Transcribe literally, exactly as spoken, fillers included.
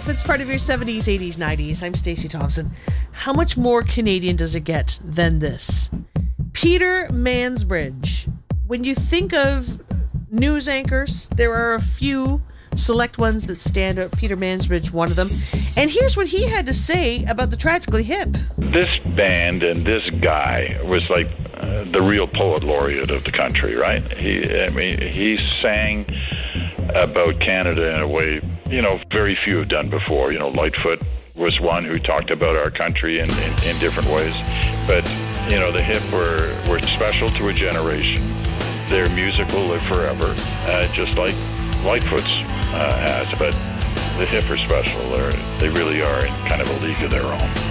Wolf. It's part of your seventies, eighties, nineties. I'm Stacey Thompson. How much more Canadian does it get than this? Peter Mansbridge. When you think of news anchors, there are a few select ones that stand out. Peter Mansbridge, one of them. And here's what he had to say about the Tragically Hip. This band and this guy was like uh, the real poet laureate of the country, right? He, I mean, he sang about Canada in a way, you know, very few have done before. You know, Lightfoot was one who talked about our country in, in, in different ways. But, you know, the Hip were, were special to a generation. Their music will live forever, uh, just like Lightfoot's uh, has. But the Hip are special. They're, they really are in kind of a league of their own.